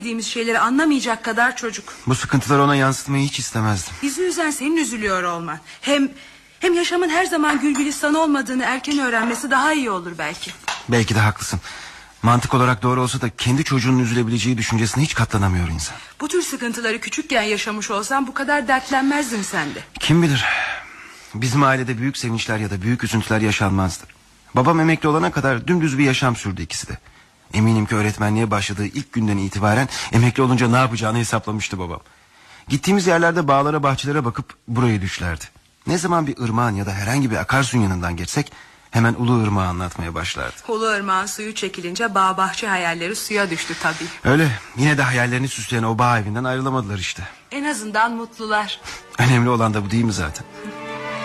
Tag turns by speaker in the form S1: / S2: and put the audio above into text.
S1: dediğimiz şeyleri anlamayacak kadar çocuk.
S2: Bu sıkıntıları ona yansıtmayı hiç istemezdim.
S1: Bizi üzen senin üzülüyor olman. Hem yaşamın her zaman gül gülistan olmadığını erken öğrenmesi daha iyi olur belki.
S2: Belki de haklısın. Mantık olarak doğru olsa da kendi çocuğunun üzülebileceği düşüncesine hiç katlanamıyor insan.
S1: Bu tür sıkıntıları küçükken yaşamış olsan bu kadar dertlenmezdin sen de.
S2: Kim bilir, bizim ailede büyük sevinçler ya da büyük üzüntüler yaşanmazdı. Babam emekli olana kadar dümdüz bir yaşam sürdü ikisi de. Eminim ki öğretmenliğe başladığı ilk günden itibaren emekli olunca ne yapacağını hesaplamıştı babam. Gittiğimiz yerlerde bağlara bahçelere bakıp burayı düşlerdi. Ne zaman bir ırmağın ya da herhangi bir akarsuyun yanından geçsek hemen Ulu Irmak'ı anlatmaya başlardı.
S1: Ulu Irmak'ın suyu çekilince bağ bahçe hayalleri suya düştü tabii.
S2: Öyle, yine de hayallerini süsleyen o bağ evinden ayrılamadılar işte.
S1: En azından mutlular.
S2: Önemli olan da bu değil mi zaten?